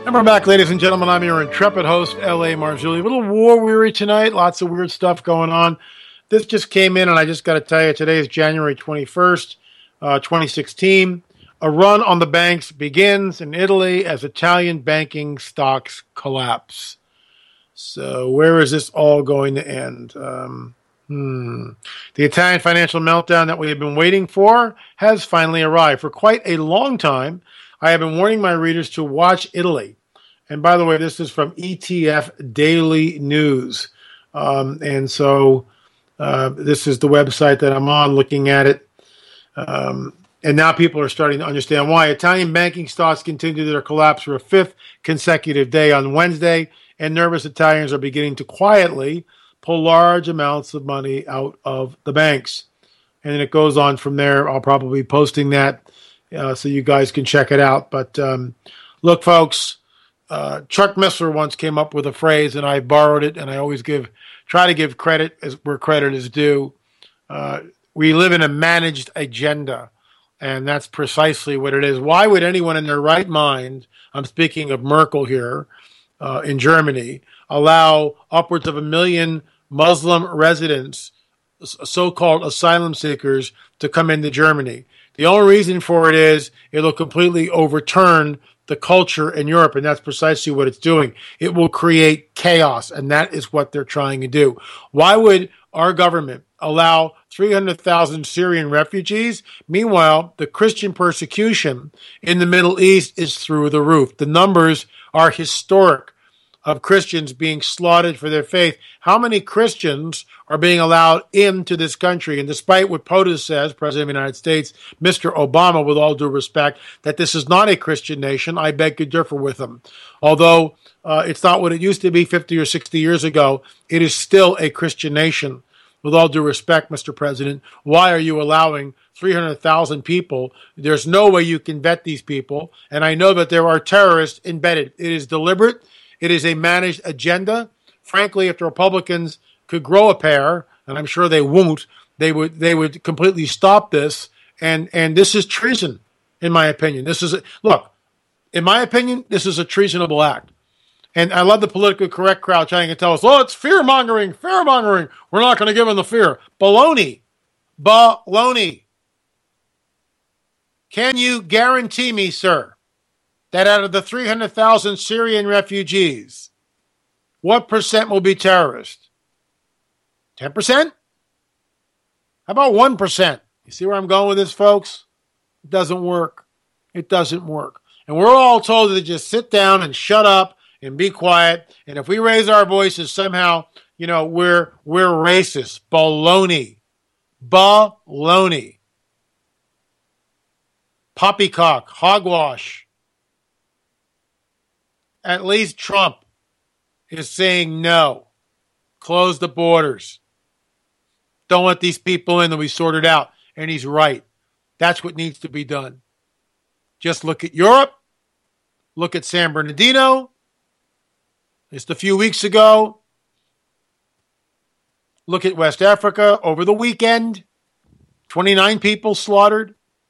And we're back, ladies and gentlemen. I'm your intrepid host, L.A. Marzulli. A little war-weary tonight. Lots of weird stuff going on. This just came in, and I just got to tell you, today is January 21st, 2016. A run on the banks begins in Italy as Italian banking stocks collapse. So where is this all going to end? The Italian financial meltdown that we have been waiting for has finally arrived. For quite a long time, I have been warning my readers to watch Italy. And by the way, this is from ETF Daily News. And so this is the website that I'm on, looking at it. And now people are starting to understand why. Italian banking stocks continue their collapse for a fifth consecutive day on Wednesday, and nervous Italians are beginning to quietly pull large amounts of money out of the banks. And then it goes on from there. I'll probably be posting that so you guys can check it out. But look, folks, Chuck Missler once came up with a phrase, and I borrowed it, and I always try to give credit where credit is due. We live in a managed agenda, and that's precisely what it is. Why would anyone in their right mind, I'm speaking of Merkel here in Germany, allow upwards of 1 million Muslim residents, so-called asylum seekers, to come into Germany? The only reason for it is it'll completely overturn the culture in Europe, and that's precisely what it's doing. It will create chaos, and that is what they're trying to do. Why would our government allow 300,000 Syrian refugees? Meanwhile, the Christian persecution in the Middle East is through the roof. The numbers are historic of Christians being slaughtered for their faith. How many Christians are being allowed into this country? And despite what POTUS says, President of the United States, Mr. Obama, with all due respect, that this is not a Christian nation, I beg to differ with him. Although it's not what it used to be 50 or 60 years ago, it is still a Christian nation. With all due respect, Mr. President, why are you allowing 300,000 people? There's no way you can vet these people. And I know that there are terrorists embedded. It is deliberate. It is a managed agenda. Frankly, if the Republicans could grow a pair, and I'm sure they won't, they would completely stop this. And this is treason, in my opinion. In my opinion, this is a treasonable act. And I love the politically correct crowd trying to tell us, oh, it's fear-mongering. We're not going to give them the fear. Baloney. Can you guarantee me, sir, that out of the 300,000 Syrian refugees, what percent will be terrorists? 10%? How about 1%? You see where I'm going with this, folks? It doesn't work. It doesn't work. And we're all told to just sit down and shut up and be quiet. And if we raise our voices, somehow, we're racist. Baloney. Poppycock. Hogwash. At least Trump is saying no. Close the borders. Don't let these people in that we sorted out. And he's right. That's what needs to be done. Just look at Europe. Look at San Bernardino. Just a few weeks ago. Look at West Africa over the weekend. 29 people slaughtered.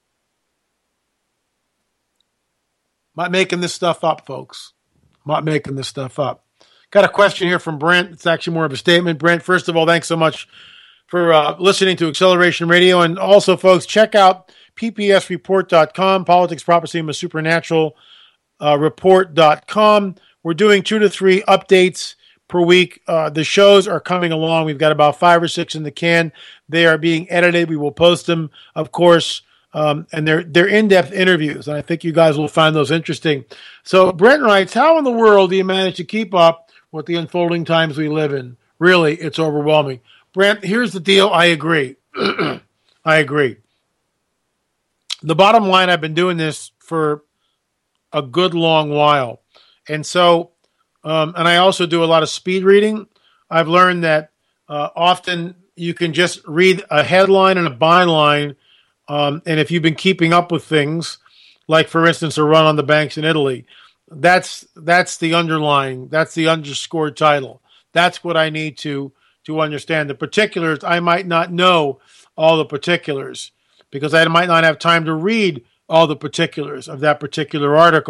I'm not making this stuff up, folks. I'm not making this stuff up. Got a question here from Brent. It's actually more of a statement. Brent, first of all, thanks so much for listening to Acceleration Radio. And also, folks, check out ppsreport.com, Politics, Prophecy, and the Supernatural report.com. We're doing 2 to 3 updates per week. The shows are coming along. We've got about 5 or 6 in the can. They are being edited. We will post them, of course, and they're in-depth interviews, and I think you guys will find those interesting. So Brent writes, how in the world do you manage to keep up with the unfolding times we live in? Really, it's overwhelming. Brent, here's the deal. I agree. I agree. The bottom line, I've been doing this for a good long while. And so, and I also do a lot of speed reading. I've learned that often you can just read a headline and a byline. And if you've been keeping up with things, like, for instance, a run on the banks in Italy, that's the underlying, that's the underscored title. That's what I need to understand. The particulars, I might not know all the particulars because I might not have time to read all the particulars of that particular article.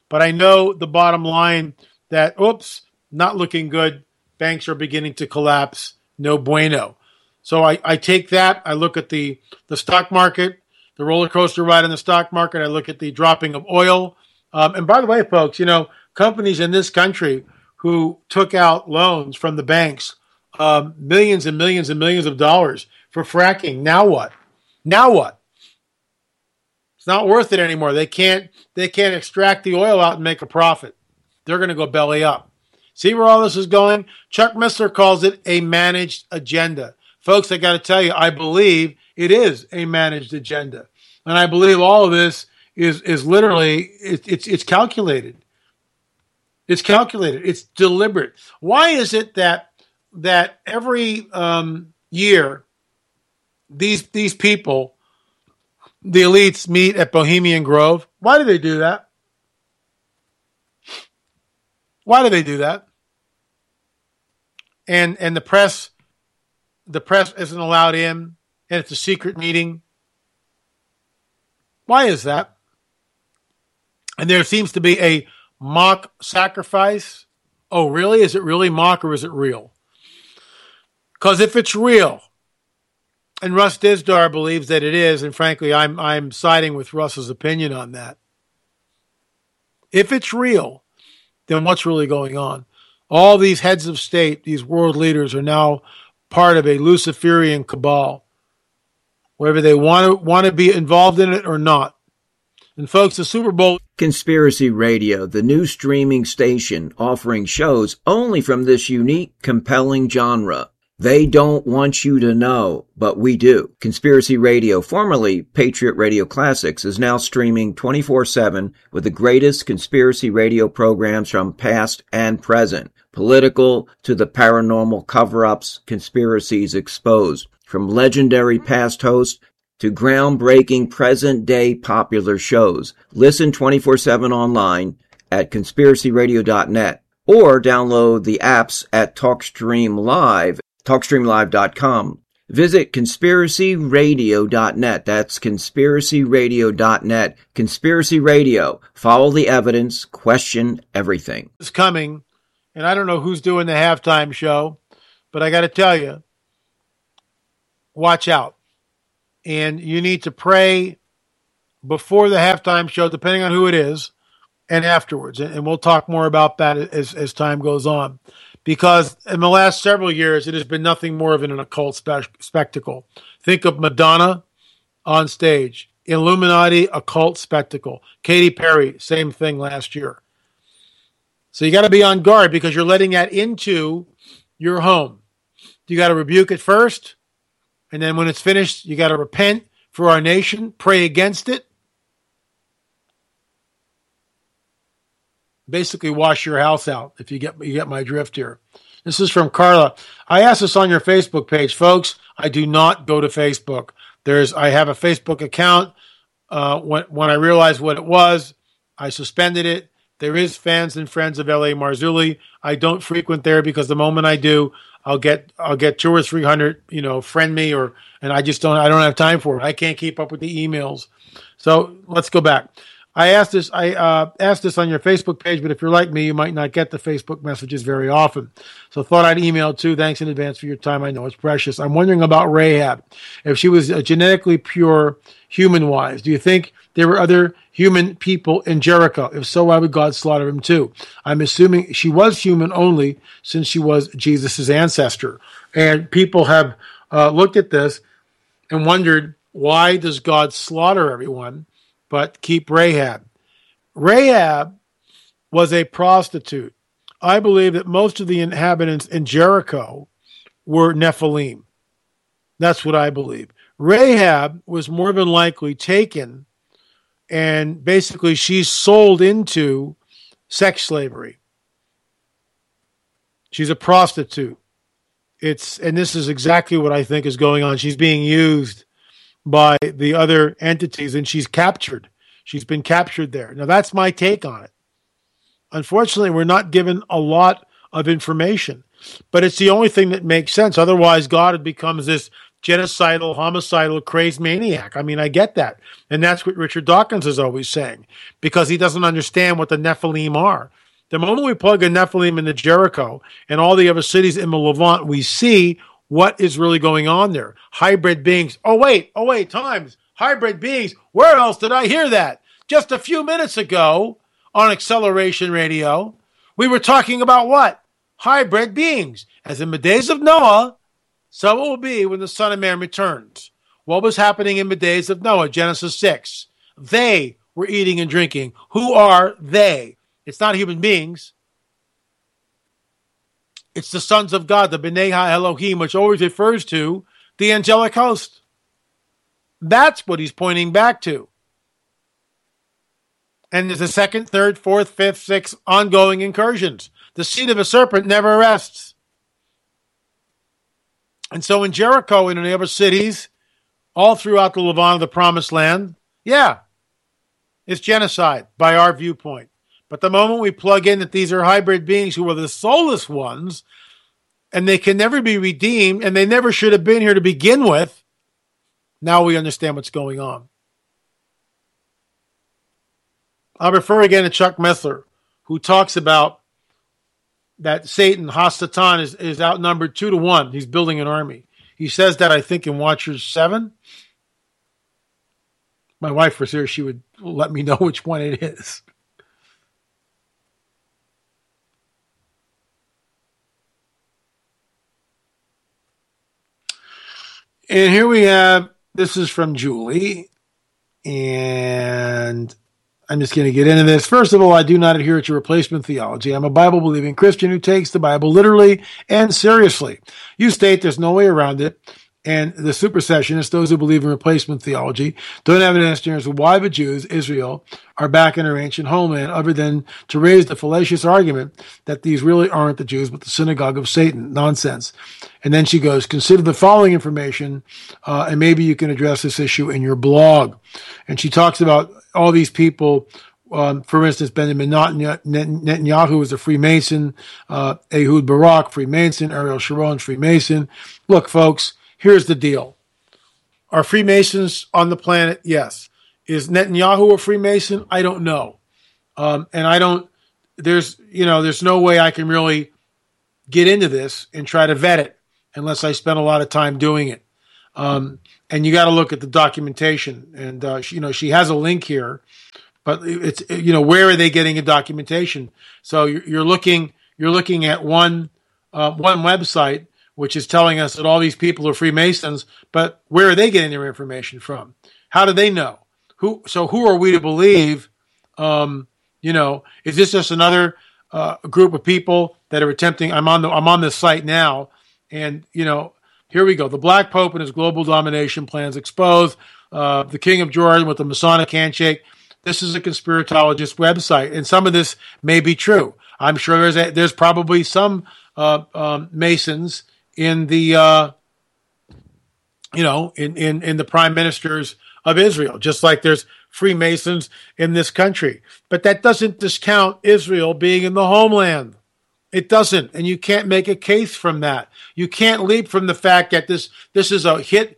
But I know the bottom line that, oops, not looking good. Banks are beginning to collapse. No bueno. So I take that. I look at the stock market, the roller coaster ride in the stock market. I look at the dropping of oil. And by the way, folks, companies in this country who took out loans from the banks, millions and millions and millions of dollars for fracking. Now what? Now what? It's not worth it anymore. They can't extract the oil out and make a profit. They're going to go belly up. See where all this is going? Chuck Missler calls it a managed agenda. Folks, I got to tell you, I believe it is a managed agenda. And I believe all of this is literally, it's calculated. It's calculated. It's deliberate. Why is it that every year these people, the elites, meet at Bohemian Grove? Why do they do that? Why do they do that? And the press isn't allowed in, and it's a secret meeting. Why is that? And there seems to be a mock sacrifice. Oh, really? Is it really mock or is it real? Because if it's real, and Russ Dizdar believes that it is, and frankly, I'm siding with Russ's opinion on that. If it's real, then what's really going on? All these heads of state, these world leaders, are now part of a Luciferian cabal, whether they want to be involved in it or not. And folks, the Super Bowl... Conspiracy Radio, the new streaming station offering shows only from this unique, compelling genre. They don't want you to know, but we do. Conspiracy Radio, formerly Patriot Radio Classics, is now streaming 24/7 with the greatest conspiracy radio programs from past and present. Political to the paranormal cover-ups, conspiracies exposed. From legendary past hosts to groundbreaking present-day popular shows. Listen 24/7 online at conspiracyradio.net or download the apps at TalkStream Live, TalkStreamLive.com. Visit conspiracyradio.net. That's conspiracyradio.net. Conspiracy Radio. Follow the evidence. Question everything. It's coming, and I don't know who's doing the halftime show, but I got to tell you, watch out. And you need to pray before the halftime show, depending on who it is, and afterwards. And we'll talk more about that as time goes on. Because in the last several years, it has been nothing more than an occult spectacle. Think of Madonna on stage. Illuminati, occult spectacle. Katy Perry, same thing last year. So you got to be on guard because you're letting that into your home. You got to rebuke it first. And then when it's finished, you got to repent for our nation, pray against it. Basically, wash your house out if you get my drift here. This is from Carla. I asked this on your Facebook page, folks. I do not go to Facebook. I have a Facebook account. When I realized what it was, I suspended it. There is Fans and Friends of L.A. Marzulli. I don't frequent there because the moment I do, I'll get 200 or 300, friend me, and I don't have time for it. I can't keep up with the emails. So let's go back. I asked this on your Facebook page, but if you're like me, you might not get the Facebook messages very often. So thought I'd email too. Thanks in advance for your time. I know it's precious. I'm wondering about Rahab. If she was genetically pure human-wise, do you think there were other human people in Jericho? If so, why would God slaughter him too? I'm assuming she was human only since she was Jesus' ancestor. And people have looked at this and wondered, why does God slaughter everyone but keep Rahab? Rahab was a prostitute. I believe that most of the inhabitants in Jericho were Nephilim. That's what I believe. Rahab was more than likely taken, and basically she's sold into sex slavery. She's a prostitute. And this is exactly what I think is going on. She's being used by the other entities, and she's captured. She's been captured there. Now, that's my take on it. Unfortunately, we're not given a lot of information, but it's the only thing that makes sense. Otherwise, God becomes this genocidal, homicidal, crazed maniac. I mean, I get that. And that's what Richard Dawkins is always saying, because he doesn't understand what the Nephilim are. The moment we plug a Nephilim into Jericho and all the other cities in the Levant, we see what is really going on there. Hybrid beings. Oh, wait, times. Hybrid beings. Where else did I hear that? Just a few minutes ago on Acceleration Radio, we were talking about what? Hybrid beings. As in the days of Noah, so it will be when the Son of Man returns. What was happening in the days of Noah? Genesis 6. They were eating and drinking. Who are they? It's not human beings. It's the sons of God, the B'nai HaElohim, which always refers to the angelic host. That's what he's pointing back to. And there's a second, third, fourth, fifth, sixth ongoing incursions. The seed of a serpent never rests. And so in Jericho and in the other cities, all throughout the Levant of the Promised Land, yeah, it's genocide by our viewpoint. But the moment we plug in that these are hybrid beings who are the soulless ones, and they can never be redeemed, and they never should have been here to begin with, now we understand what's going on. I'll refer again to Chuck Messler, who talks about that Satan, Hasatan, is outnumbered 2-1. He's building an army. He says that, I think, in Watchers 7. My wife was here. She would let me know which one it is. And here we have, this is from Julie, and I'm just going to get into this. First of all, I do not adhere to replacement theology. I'm a Bible-believing Christian who takes the Bible literally and seriously. You state there's no way around it, and the supersessionists, those who believe in replacement theology, don't have an answer as to why the Jews, Israel, are back in their ancient homeland, other than to raise the fallacious argument that these really aren't the Jews, but the synagogue of Satan. Nonsense. And then she goes, consider the following information, and maybe you can address this issue in your blog. And she talks about all these people. For instance, Benjamin Netanyahu is a Freemason, Ehud Barak, Freemason, Ariel Sharon, Freemason. Look, folks, here's the deal. Are Freemasons on the planet? Yes. Is Netanyahu a Freemason? I don't know. There's no way I can really get into this and try to vet it unless I spend a lot of time doing it. And you got to look at the documentation. And, she has a link here, but it's, where are they getting a documentation? So you're looking at one website, which is telling us that all these people are Freemasons, but where are they getting their information from? How do they know? Who are we to believe? Is this just another group of people that are attempting? I'm on this site now, and here we go. The Black Pope and his global domination plans exposed. The King of Jordan with the Masonic handshake. This is a conspiratologist website, and some of this may be true. I'm sure there's probably some Masons in the in the prime ministers of Israel, just like there's Freemasons in this country. But that doesn't discount Israel being in the homeland. It doesn't, and you can't make a case from that. You can't leap from the fact that this is a hit.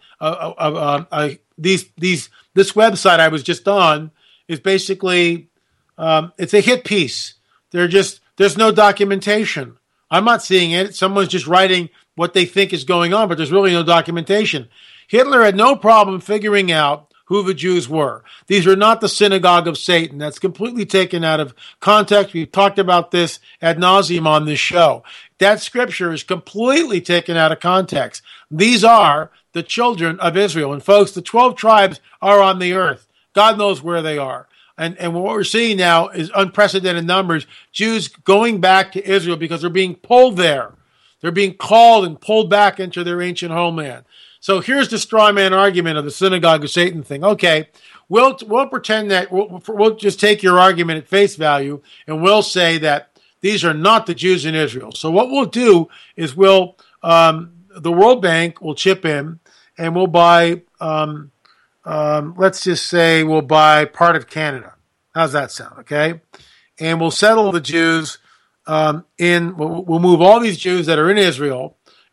This website I was just on is basically it's a hit piece. There's no documentation. I'm not seeing it. Someone's just writing what they think is going on, but there's really no documentation. Hitler had no problem figuring out who the Jews were. These are not the synagogue of Satan. That's completely taken out of context. We've talked about this ad nauseum on this show. That scripture is completely taken out of context. These are the children of Israel. And folks, the 12 tribes are on the earth. God knows where they are. And what we're seeing now is unprecedented numbers. Jews going back to Israel because they're being pulled there. They're being called and pulled back into their ancient homeland. So here's the straw man argument of the synagogue of Satan thing. Okay, we'll pretend that we'll just take your argument at face value, and we'll say that these are not the Jews in Israel. So what we'll do is the World Bank will chip in, and we'll buy. Let's just say we'll buy part of Canada. How's that sound? Okay, and we'll settle the Jews. We'll move all these Jews that are in Israel.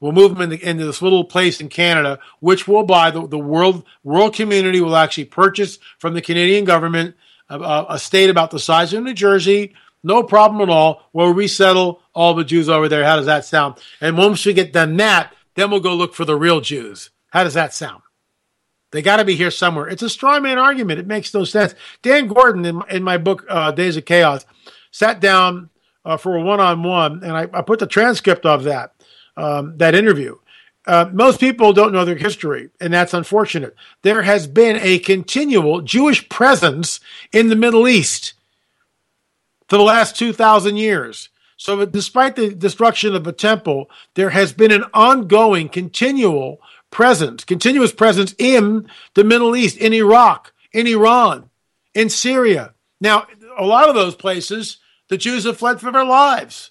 We'll move them into this little place in Canada, which will buy the world community will actually purchase from the Canadian government a state about the size of New Jersey, no problem at all. We'll resettle all the Jews over there. How does that sound? And once we get done that, then we'll go look for the real Jews. How does that sound? They got to be here somewhere. It's a straw man argument. It makes no sense. Dan Gordon, in my book, Days of Chaos, sat down for a one-on-one, and I put the transcript of that interview. Most people don't know their history, and that's unfortunate. There has been a continual Jewish presence in the Middle East for the last 2,000 years. So despite the destruction of a temple, there has been an ongoing, continuous presence in the Middle East, in Iraq, in Iran, in Syria. Now, a lot of those places, the Jews have fled for their lives.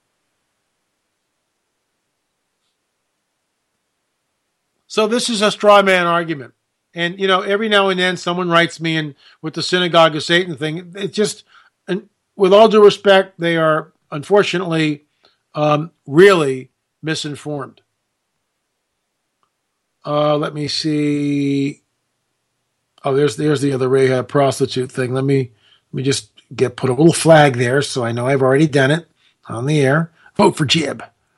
So this is a straw man argument. And, every now and then someone writes me in with the Synagogue of Satan thing. It's just, and with all due respect, they are unfortunately really misinformed. Let me see. Oh, there's the other Rahab prostitute thing. Let me just put a little flag there so I know I've already done it on the air. Vote for Jib.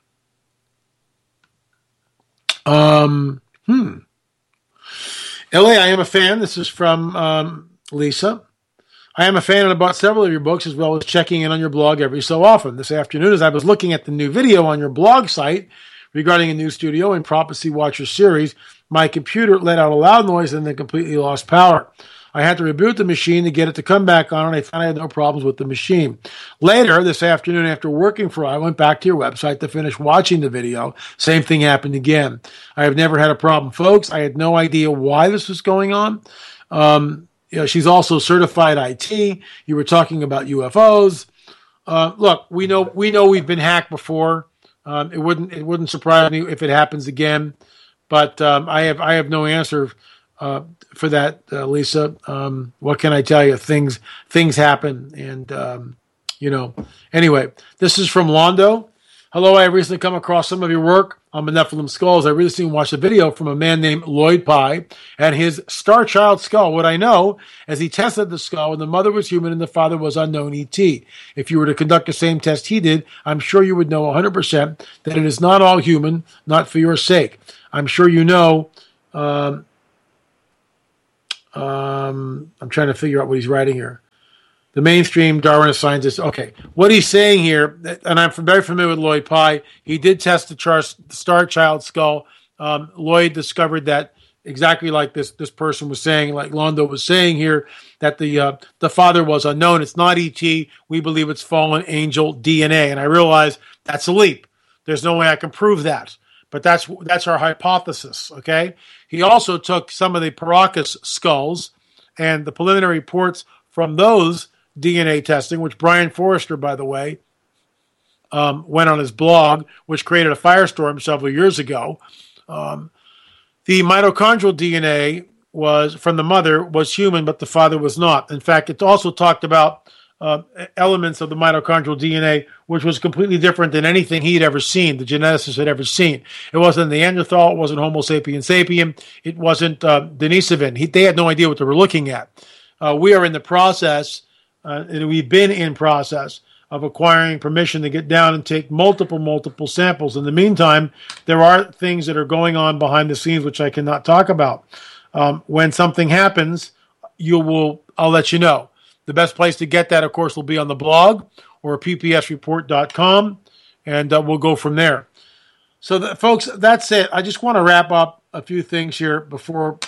LA, I am a fan. This is from Lisa. I am a fan and I bought several of your books, as well as checking in on your blog every so often. This afternoon, as I was looking at the new video on your blog site regarding a new studio and Prophecy Watcher series, my computer let out a loud noise and then completely lost power. I had to reboot the machine to get it to come back on, and I found I had no problems with the machine. Later this afternoon, after working for a while, I went back to your website to finish watching the video. Same thing happened again. I have never had a problem, folks. I had no idea why this was going on. She's also certified IT. You were talking about UFOs. Look, we know we've been hacked before. It wouldn't surprise me if it happens again. But I have no answer for that, Lisa. What can I tell you? Things happen, and Anyway, this is from Londo. Hello, I have recently come across some of your work on the Nephilim skulls. I recently watched a video from a man named Lloyd Pye and his Star Child skull. What I know, as he tested the skull, and the mother was human and the father was unknown ET. If you were to conduct the same test he did, I'm sure you would know 100% that it is not all human, not for your sake. I'm sure you know. I'm trying to figure out what he's writing here. The mainstream Darwinist scientist. Okay, what he's saying here, and I'm very familiar with Lloyd Pye. He did test the Star Child skull. Lloyd discovered that exactly like this person was saying, like Londo was saying here, that the father was unknown. It's not ET. We believe it's fallen angel DNA, and I realize that's a leap. There's no way I can prove that, but that's our hypothesis. Okay. He also took some of the Paracas skulls and the preliminary reports from those DNA testing, which Brian Forrester, by the way, went on his blog, which created a firestorm several years ago. The mitochondrial DNA was from the mother was human, but the father was not. In fact, it also talked about elements of the mitochondrial DNA, which was completely different than anything he had ever seen, the geneticist had ever seen. It wasn't Neanderthal, it wasn't Homo sapiens sapien, it wasn't Denisovan. They had no idea what they were looking at. We are in the process, and we've been in process of acquiring permission to get down and take multiple samples. In the meantime, there are things that are going on behind the scenes which I cannot talk about. When something happens, I'll let you know. The best place to get that, of course, will be on the blog or ppsreport.com, and we'll go from there. So, folks, that's it. I just want to wrap up a few things here before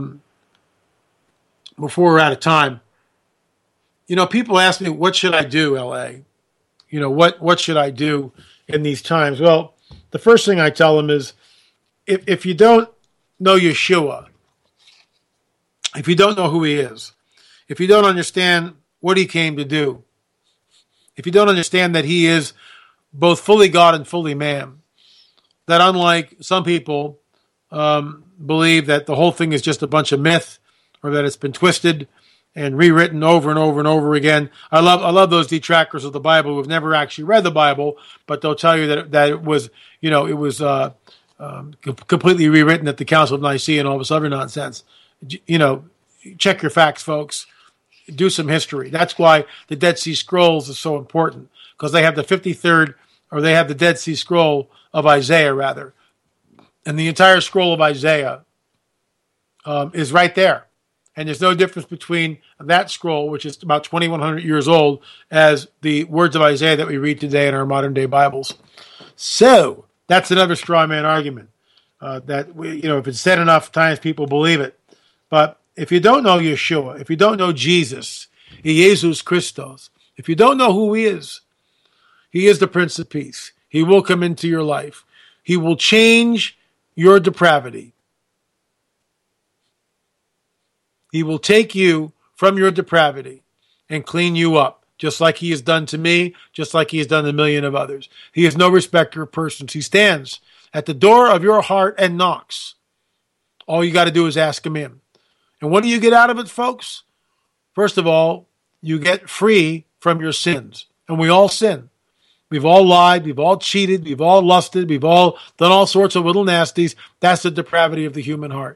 we're out of time. People ask me, what should I do, LA? What should I do in these times? Well, the first thing I tell them is, if you don't know Yeshua, if you don't know who he is, if you don't understand what he came to do, if you don't understand that he is both fully God and fully man, that unlike some people believe that the whole thing is just a bunch of myth or that it's been twisted and rewritten over and over and over again. I love those detractors of the Bible who have never actually read the Bible, but they'll tell you that it was, completely rewritten at the Council of Nicaea and all this other nonsense. Check your facts, folks. Do some history. That's why the Dead Sea Scrolls is so important, because they have the 53rd, or they have the Dead Sea Scroll of Isaiah, rather. And the entire scroll of Isaiah is right there. And there's no difference between that scroll, which is about 2,100 years old, as the words of Isaiah that we read today in our modern day Bibles. So that's another straw man argument if it's said enough times, people believe it. But if you don't know Yeshua, if you don't know Jesus, Jesus Christos, if you don't know who he is the Prince of Peace. He will come into your life. He will change your depravity. He will take you from your depravity and clean you up, just like he has done to me, just like he has done to a million of others. He is no respecter of persons. He stands at the door of your heart and knocks. All you got to do is ask him in. And what do you get out of it, folks? First of all, you get free from your sins. And we all sin. We've all lied. We've all cheated. We've all lusted. We've all done all sorts of little nasties. That's the depravity of the human heart.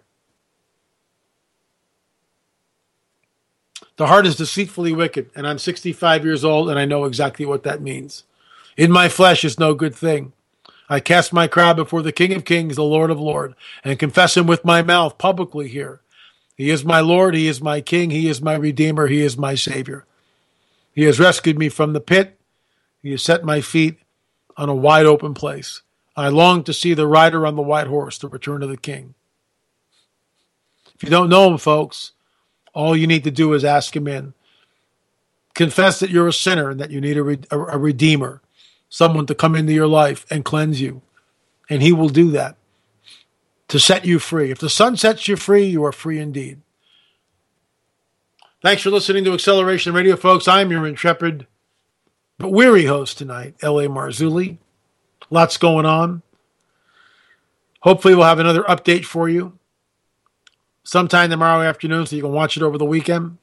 The heart is deceitfully wicked, and I'm 65 years old, and I know exactly what that means. In my flesh is no good thing. I cast my crown before the King of Kings, the Lord of Lords, and confess him with my mouth publicly here. He is my Lord, he is my King, he is my Redeemer, he is my Savior. He has rescued me from the pit. He has set my feet on a wide open place. I long to see the rider on the white horse, the return of the King. If you don't know him, folks, all you need to do is ask him in. Confess that you're a sinner and that you need a Redeemer, someone to come into your life and cleanse you. And he will do that to set you free. If the Son sets you free, you are free indeed. Thanks for listening to Acceleration Radio, folks. I'm your intrepid but weary host tonight, L.A. Marzulli. Lots going on. Hopefully we'll have another update for you sometime tomorrow afternoon so you can watch it over the weekend.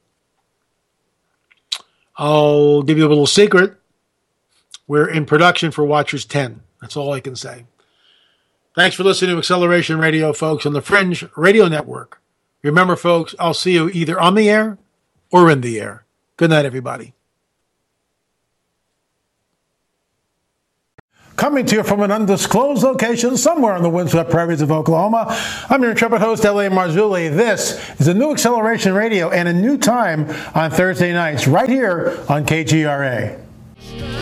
I'll give you a little secret. We're in production for Watchers 10. That's all I can say. Thanks for listening to Acceleration Radio, folks, on the Fringe Radio Network. Remember, folks, I'll see you either on the air or in the air. Good night, everybody. Coming to you from an undisclosed location somewhere in the windswept prairies of Oklahoma, I'm your intrepid host, L.A. Marzulli. This is a new Acceleration Radio and a new time on Thursday nights right here on KGRA.